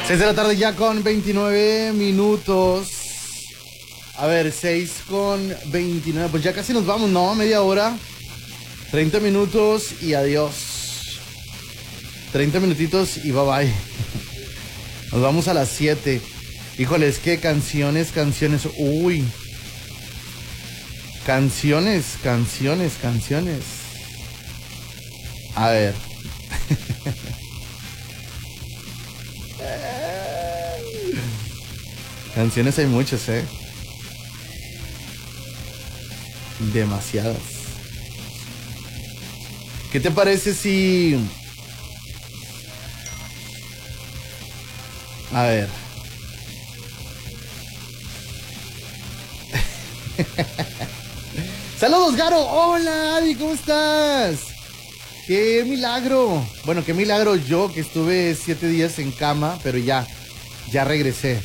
6 de la tarde ya con 29 minutos. A ver, 6:29. Pues ya casi nos vamos, ¿no? Media hora. 30 minutos y adiós. 30 minutitos y bye bye. Nos vamos a las 7. Híjole, es que canciones. Uy. Canciones. A ver. Canciones hay muchas, demasiadas. ¿Qué te parece si... A ver. Saludos, Garo. Hola, Adi, ¿cómo estás? Qué milagro. Bueno, qué milagro yo que estuve 7 días en cama, pero ya regresé.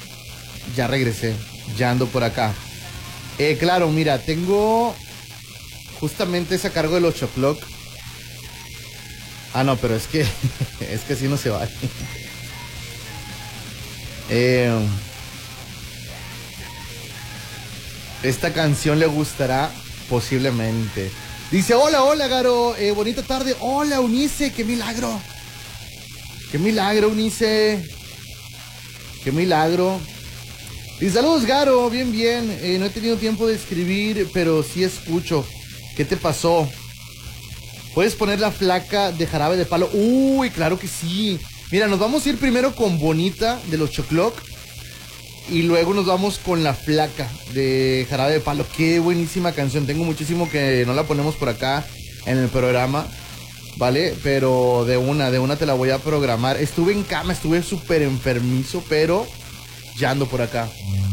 Ya ando por acá. Claro, mira, tengo justamente ese a cargo del 8 o'clock. Ah, no, pero es que así no se va. Esta canción le gustará posiblemente. Dice, hola, Garo, bonita tarde. Hola, Unice, qué milagro. Qué milagro, Unice. Qué milagro. Y saludos, Garo, bien. No he tenido tiempo de escribir, pero sí escucho. ¿Qué te pasó? ¿Puedes poner la flaca de Jarabe de Palo? Uy, claro que sí. Mira, nos vamos a ir primero con Bonita de los Chocloc. Y luego nos vamos con la flaca de Jarabe de Palo. Qué buenísima canción. Tengo muchísimo que no la ponemos por acá en el programa, ¿vale? Pero de una te la voy a programar. Estuve en cama, estuve súper enfermizo, pero ya ando por acá.